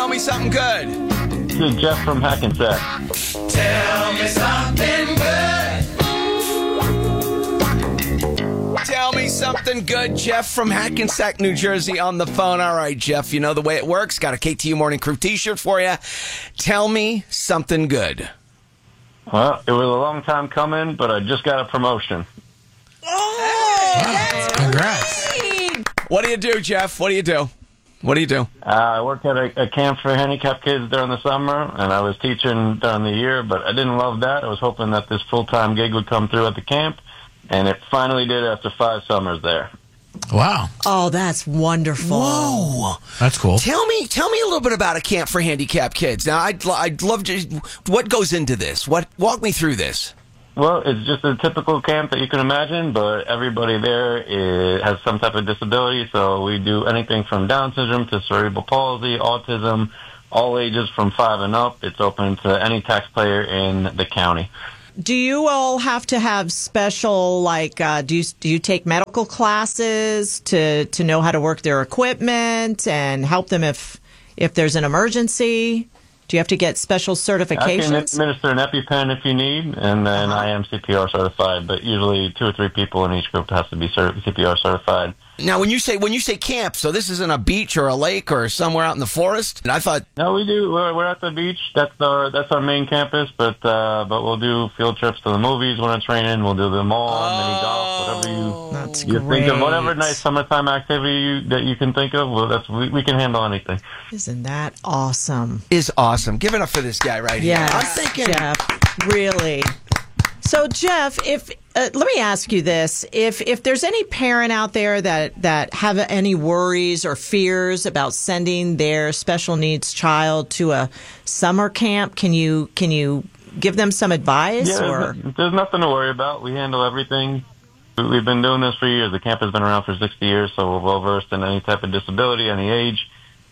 Tell me something good. This is Jeff from Hackensack. Tell me something good. Tell me something good. Jeff from Hackensack, New Jersey on the phone. All right, Jeff, you know the way it works. Got a KTU Morning Crew t-shirt for you. Tell me something good. Well, it was a long time coming, but I just got a promotion. Oh, that's congrats. Great. What do you do, Jeff? What do you do? I worked at a camp for handicapped kids during the summer, and I was teaching during the year, but I didn't love that. I was hoping that this full-time gig would come through at the camp, and it finally did after 5 summers there. Wow. Oh, that's wonderful. Whoa. That's cool. Tell me a little bit about a camp for handicapped kids. Now, I'd love to. What goes into this? Walk me through this. Well, it's just a typical camp that you can imagine, but everybody there has some type of disability, so we do anything from Down syndrome to cerebral palsy, autism, all ages from 5 and up. It's open to any taxpayer in the county. Do you all have to have special, do you take medical classes to know how to work their equipment and help them if there's an emergency? Do you have to get special certifications? I can administer an EpiPen if you need, and then I am CPR certified, but usually 2 or 3 people in each group has to be CPR certified. Now, when you say camp, so this isn't a beach or a lake or somewhere out in the forest? And I thought... No, we do. We're at the beach. That's our main campus, but we'll do field trips to the movies when it's raining. We'll do the mall, mini golf, whatever you think of. Whatever nice summertime activity that you can think of, we can handle anything. Isn't that awesome? Is awesome. Give it up for this guy right here. Yes, I'm thinking... Jeff, really. So, Jeff, let me ask you this. If there's any parent out there that have any worries or fears about sending their special needs child to a summer camp, can you give them some advice? Yeah, there's nothing to worry about. We handle everything. We've been doing this for years. The camp has been around for 60 years, so we're well-versed in any type of disability, any age.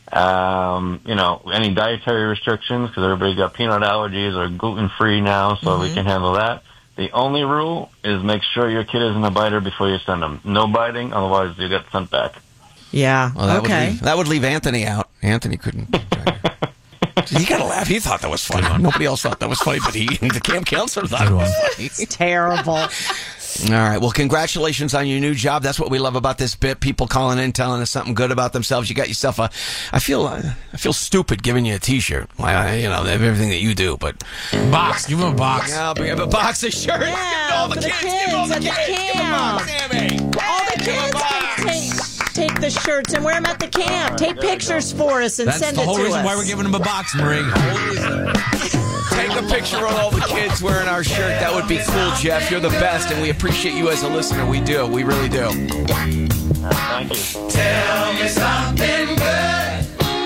Any dietary restrictions, because everybody's got peanut allergies or gluten-free now, so we can handle that. The only rule is make sure your kid isn't a biter before you send them. No biting, otherwise you get sent back. Yeah, well, that would leave Anthony out. Anthony couldn't. He got to laugh. He thought that was funny. Nobody else thought that was funny, but the camp counselor thought it was funny. It's terrible. All right. Well, congratulations on your new job. That's what we love about this bit. People calling in, telling us something good about themselves. You got yourself I feel stupid giving you a T-shirt. Everything that you do, but box. Give him a box. Yeah, I'll bring him a box of shirts. Yeah, all the kids. Give all the kids. Give them a box, Sammy. All the kids can take the shirts and wear them at the camp. Take pictures for us and send it to us. That's the whole reason why we're giving them a box, Marie. Take a picture of all the kids wearing our shirt. That would be cool, Jeff. You're the best, and we appreciate you as a listener. We do. We really do. Thank you. Tell me something good.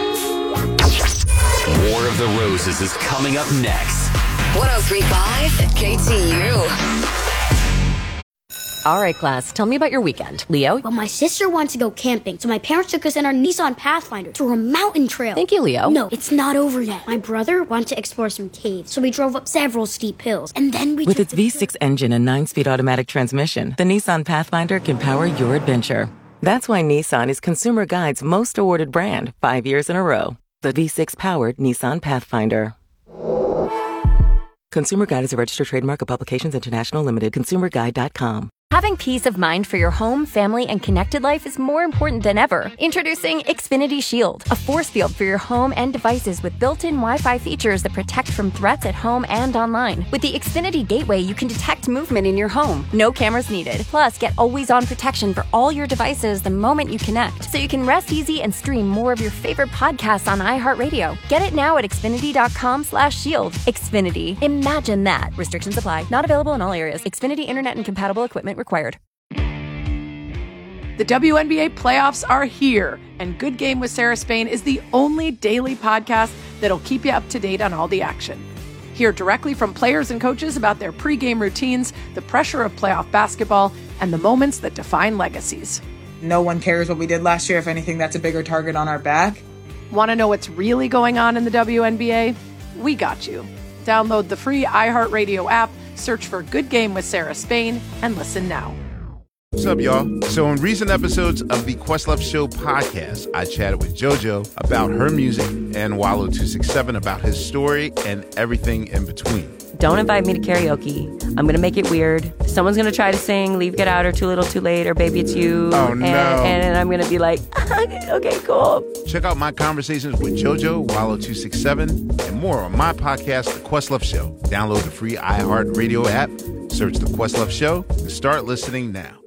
War of the Roses is coming up next. 103.5 KTU. All right, class, tell me about your weekend. Leo? Well, my sister wants to go camping, so my parents took us in our Nissan Pathfinder to a mountain trail. Thank you, Leo. No, it's not over yet. My brother wanted to explore some caves, so we drove up several steep hills, and then we With its V6 engine and 9-speed automatic transmission, the Nissan Pathfinder can power your adventure. That's why Nissan is Consumer Guide's most awarded brand 5 years in a row. The V6-powered Nissan Pathfinder. Consumer Guide is a registered trademark of Publications International Limited. ConsumerGuide.com. Having peace of mind for your home, family, and connected life is more important than ever. Introducing Xfinity Shield, a force field for your home and devices with built-in Wi-Fi features that protect from threats at home and online. With the Xfinity Gateway, you can detect movement in your home. No cameras needed. Plus, get always-on protection for all your devices the moment you connect, so you can rest easy and stream more of your favorite podcasts on iHeartRadio. Get it now at Xfinity.com/shield. Xfinity. Imagine that. Restrictions apply. Not available in all areas. Xfinity Internet and compatible equipment required. The WNBA playoffs are here, and Good Game with Sarah Spain is the only daily podcast that'll keep you up to date on all the action. Hear directly from players and coaches about their pregame routines, the pressure of playoff basketball, and the moments that define legacies. No one cares what we did last year. If anything, that's a bigger target on our back. Want to know what's really going on in the WNBA? We got you. Download the free iHeartRadio app, search for Good Game with Sarah Spain, and listen now. What's up, y'all? So in recent episodes of the Questlove Show podcast, I chatted with JoJo about her music and Wallow 267 about his story and everything in between. Don't invite me to karaoke. I'm going to make it weird. Someone's going to try to sing Leave, Get Out, or Too Little, Too Late, or Baby It's You. Oh, no. And I'm going to be like, okay, cool. Check out my conversations with JoJo, Wallow 267, and more on my podcast, The Questlove Show. Download the free iHeartRadio app, search The Questlove Show, and start listening now.